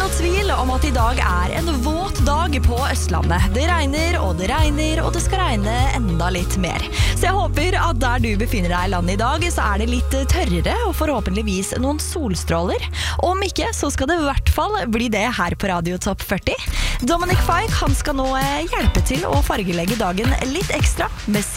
noe tvil om at I dag en våt dag på Østlandet. Det regner, og det skal regne enda litt mer. Så jeg håper at der du befinner deg I landet I dag, så det litt tørrere, og forhåpentligvis noen solstråler. Om ikke, så skal det I hvert fall bli det her på Radio Topp 40. Dominic Fike, han skal nå hjelpe til å fargelegge dagen litt ekstra med